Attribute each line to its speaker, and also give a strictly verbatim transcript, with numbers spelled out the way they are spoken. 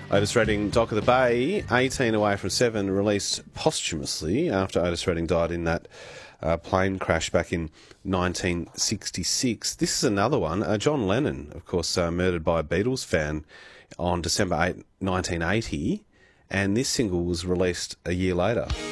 Speaker 1: Otis Redding, Dock of the Bay, eighteen away from seven, released posthumously after Otis Redding died in that uh, plane crash back in nineteen sixty-six. This is another one. Uh, John Lennon, of course, uh, murdered by a Beatles fan on December eighth, nineteen eighty, and this single was released a year later.